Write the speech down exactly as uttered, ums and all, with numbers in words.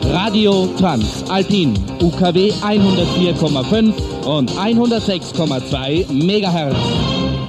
Radio Transalpin, U K W hundertvier Komma fünf und hundertsechs Komma zwei Megahertz.